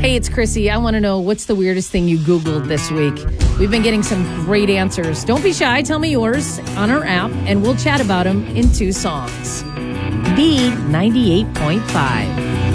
Hey, it's Chrissy. I want to know, what's the weirdest thing you Googled this week? We've been getting some great answers. Don't be shy. Tell me yours on our app, and we'll chat about them in 2 songs. B98.5.